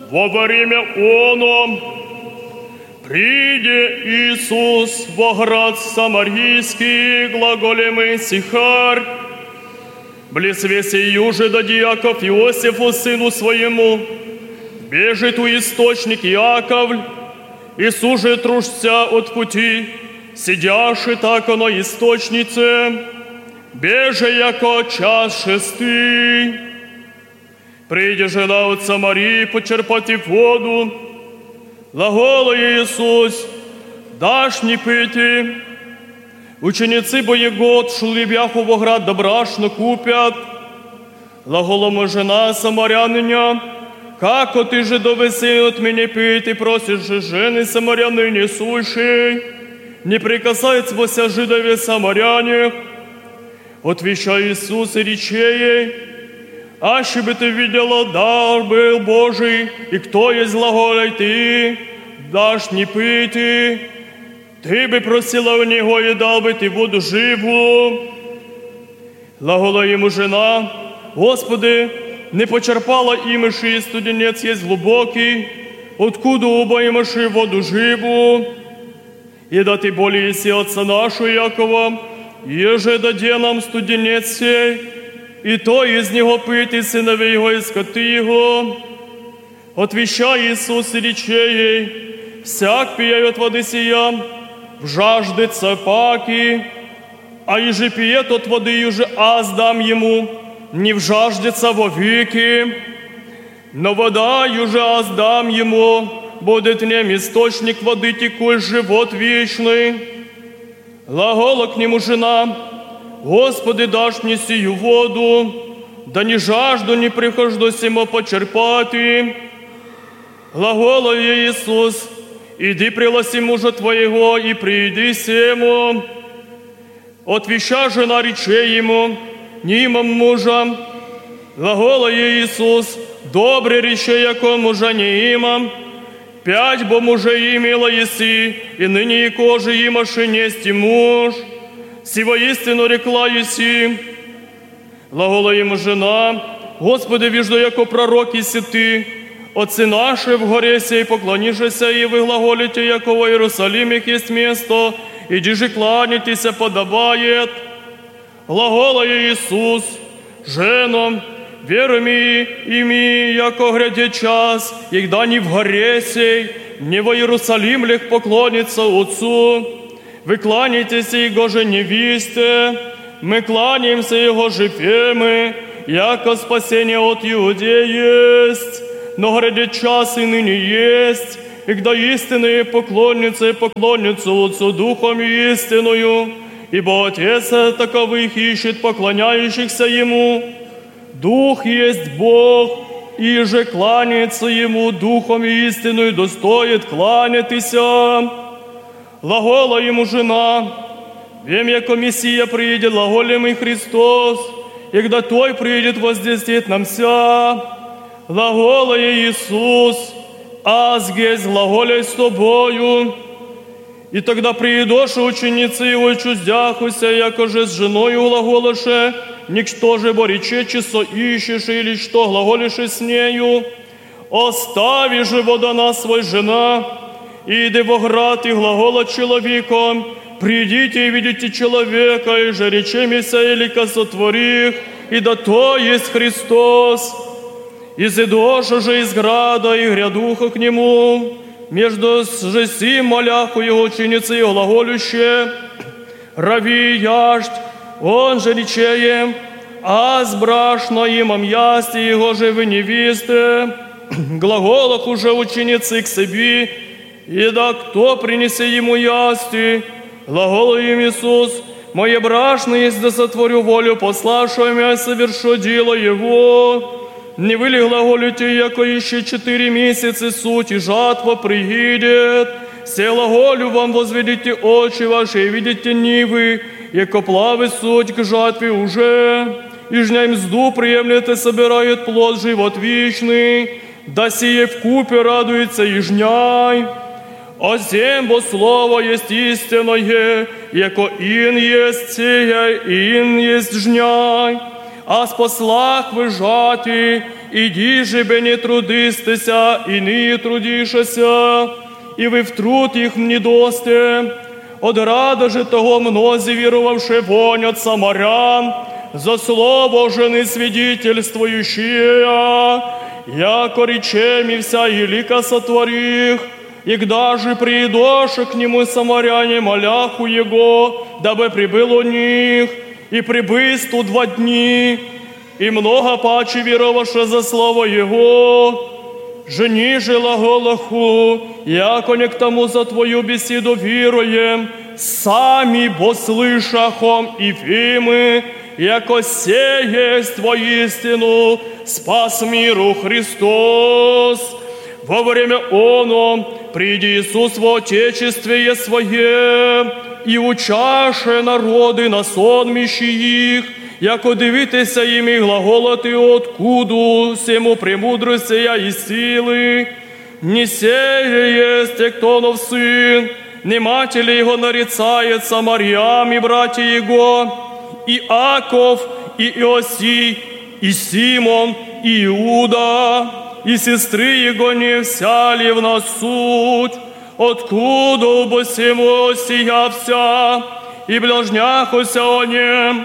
во время оно приди Иисус во град Самарийский, глаголемый Сихарь, близ веси юже да Яков Иосифу, сыну своему, бежит у источник Яковль, и суже тружся от пути, сидяши так оно источнице, беже яко час шестый. Прийде жена от Самарии почерпати воду, глагола Иисус, дашь не пити. Ученицы бо его отшли бяху во град, добрашно купят. Глаголом жена самаряниня, како ты же довеси от меня пить, и просишь же жены самаряны не слушай, не прикасается вося жидове самаряне. Отвечай Иисус и рече ей, аще бы ты видела, дар был Божий, и кто есть глаголей ты, дашь не пить, ты бы просила у него, и дал бы ты воду живу. Глагола ему жена, Господи, не почерпала имыши, и студенец есть глубокий, откуда оба имыши воду живу, и да ты более еси отца нашу Якова, еже даде нам студенец сей, и то из него пить, и сыновей его, и скоты его. Отвещай Иисус и рече ей, всяк пие от воды сия, вжаждется паки, а иже пиет от воды, юже аз дам ему, не вжаждется во веки, но вода, юже аз дам ему, будет в нем источник воды, текущий живот вечный. Глагола к нему жена, Господи, дашь мне сию воду, да не жажду, не прихожду симо почерпати. Глагола Иисус, иди пригласи мужа твоего, и приди сему. Отвеща жена рече ему, не имам мужа. Глагола Иисус, добре рече, яко мужа не имам. 5 бо мужей имела еси, и ныне и кожи имаши нести муж. Сего истину рекла еси. Глагола ему жена, Господи, вижду, яко пророк еси ты, отцы наши в горе сей поклонишься, и вы глаголите, яко в Иерусалиме есть место, иди же кланяйтесь, подобает. Глагола Иисус, женам, веруй ими, яко гряде час, егда не в горе сей, не во Иерусалим лег поклонится Отцу. Вы кланяйтесь Его же невесте, мы кланяемся Его же фемы, яко спасение от Иудеи есть, но гряде час и ныне есть, егда истинные поклонницы поклонятся Отцу Духом истинную, ибо Отец таковых ищет поклоняющихся Ему. Дух есть Бог, и же кланяется Ему Духом истинную, достоит кланяться. Глагола Ему жена, вем, яко Мессия приидет, глаголем и Христос, и когда Той приидет, возвестит нам вся. Глагола Иисус, аз есть глаголяй с тобою. И тогда приидоша ученицы Его, чуздяхуся, яко же с женою глаголаше, никто же бо рече, часо ищешь, или что глаголишь с нею, остави же вода нас свой жена, и иди во град, и глагола человеком, придите и видите человека, и же речемися, или сотворих, и да то есть Христос. Изидоша же из града, и грядуха к нему, между же сим моляху его ученицы и глаголюще, рави яждь, он же речеем, аз брашно имам ясти, его же вы невесты, глаголах уже ученицы к себе, и да кто принесе ему ясти, глагол им Иисус, мое брашно есть, да сотворю волю пославшего меня, совершу дело его. Не вы ли глаголите, яко еще 4 месяца суть, и жатва приидет? Все глаголю вам возведите очи ваши, и видите нивы, яко плавы суть к жатве уже, и жня мзду приемлет и собирает плод живот вечный, да сие вкупе радуется и жняй. А сем бо слово есть истинное, яко ин есть сия, ин есть жняй. А спаслах вы жати, иди же бе не трудистеся, и ны трудишеся, и вы в труд их не досте. От рада же того мнози вировавши вонь от самарян, за слово жены свидетельствующие, яко речеми вся елика сотворих, и когда же придоши к нему самаряне моляху его, дабы прибыл у них, и прибысту 2 дни, и много паче веровавши за слово его, жени же глаголаху, яко не к тому за твою беседу веруем, сами бо слышахом и вимы, яко се есть воистину спас миру Христос. Во время оно приди Иисус в Отечествие Свое, и учаше народы на сонмищи их, яко дивитеся ими глаголати откуду всему премудрости и силы. Не сея есть Эктонов сын, не матери его нарицает Самарьям и братья его, и Аков, и Иосий, и Симон, и Иуда, и сестры его не взяли в нас суть, откуда бы сему сия вся, и блажняхося о нем,